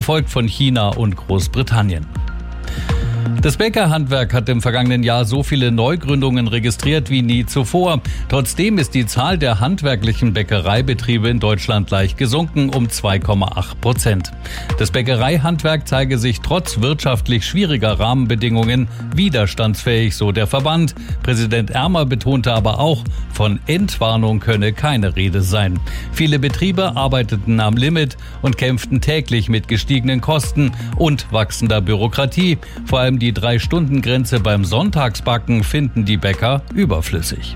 gefolgt von China und Großbritannien. Das Bäckerhandwerk hat im vergangenen Jahr so viele Neugründungen registriert wie nie zuvor. Trotzdem ist die Zahl der handwerklichen Bäckereibetriebe in Deutschland leicht gesunken um 2,8%. Das Bäckereihandwerk zeige sich trotz wirtschaftlich schwieriger Rahmenbedingungen widerstandsfähig, so der Verband. Präsident Ermer betonte aber auch, von Entwarnung könne keine Rede sein. Viele Betriebe arbeiteten am Limit und kämpften täglich mit gestiegenen Kosten und wachsender Bürokratie. Vor allem die 3-Stunden-Grenze beim Sonntagsbacken finden die Bäcker überflüssig.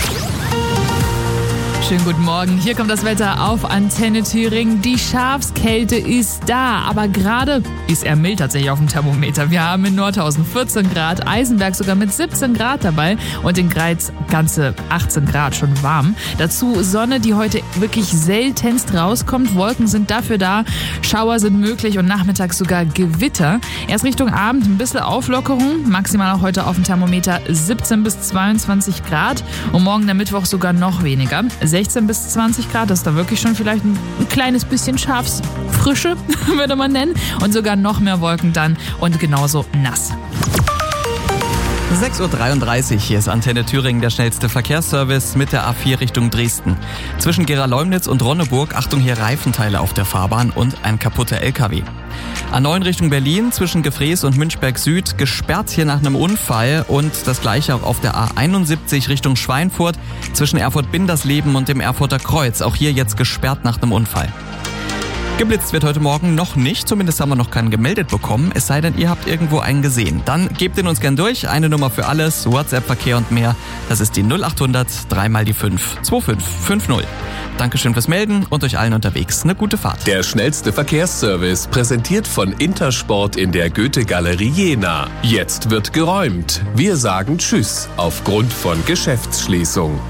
Schönen guten Morgen. Hier kommt das Wetter auf Antenne Thüringen. Die Schafskälte ist da, aber gerade ist er mild tatsächlich auf dem Thermometer. Wir haben in Nordhausen 14 Grad, Eisenberg sogar mit 17 Grad dabei und in Greiz ganze 18 Grad, schon warm. Dazu Sonne, die heute wirklich seltenst rauskommt. Wolken sind dafür da, Schauer sind möglich und nachmittags sogar Gewitter. Erst Richtung Abend ein bisschen Auflockerung, maximal auch heute auf dem Thermometer 17 bis 22 Grad und morgen der Mittwoch sogar noch weniger. 16 bis 20 Grad, das ist da wirklich schon vielleicht ein kleines bisschen Schafsfrische, würde man nennen. Und sogar noch mehr Wolken dann und genauso nass. 6.33 Uhr, hier ist Antenne Thüringen, der schnellste Verkehrsservice mit der A4 Richtung Dresden. Zwischen Gera-Leumnitz und Ronneburg, Achtung hier Reifenteile auf der Fahrbahn und ein kaputter LKW. A9 Richtung Berlin, zwischen Gefrees und Münchberg Süd, gesperrt hier nach einem Unfall und das gleiche auch auf der A71 Richtung Schweinfurt, zwischen Erfurt-Bindersleben und dem Erfurter Kreuz, auch hier jetzt gesperrt nach einem Unfall. Geblitzt wird heute Morgen noch nicht, zumindest haben wir noch keinen gemeldet bekommen, es sei denn, ihr habt irgendwo einen gesehen. Dann gebt ihn uns gern durch, eine Nummer für alles, WhatsApp-Verkehr und mehr, das ist die 0800 3 mal die 5 2550. Dankeschön fürs Melden und euch allen unterwegs eine gute Fahrt. Der schnellste Verkehrsservice, präsentiert von Intersport in der Goethe-Galerie Jena. Jetzt wird geräumt. Wir sagen Tschüss aufgrund von Geschäftsschließung.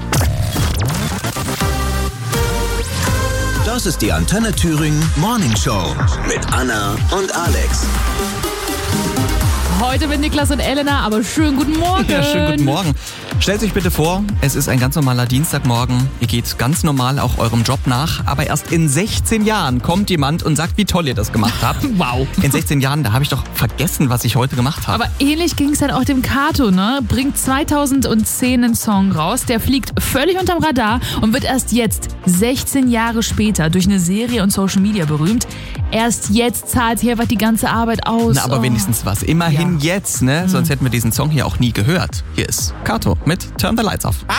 Das ist die Antenne Thüringen Morning Show mit Anna und Alex. Heute mit Niklas und Elena, aber schönen guten Morgen. Ja, schönen guten Morgen. Stellt euch bitte vor, es ist ein ganz normaler Dienstagmorgen. Ihr geht ganz normal auch eurem Job nach, aber erst in 16 Jahren kommt jemand und sagt, wie toll ihr das gemacht habt. Wow. In 16 Jahren, da habe ich doch vergessen, was ich heute gemacht habe. Aber ähnlich ging es dann auch dem Kato, ne? Bringt 2010 einen Song raus, der fliegt völlig unterm Radar und wird erst jetzt, 16 Jahre später, durch eine Serie und Social Media berühmt. Erst jetzt zahlt hier einfach die ganze Arbeit aus. Na, aber wenigstens was. Immerhin jetzt, ne? Sonst hätten wir diesen Song hier auch nie gehört. Hier ist Kato mit Turn the Lights Off.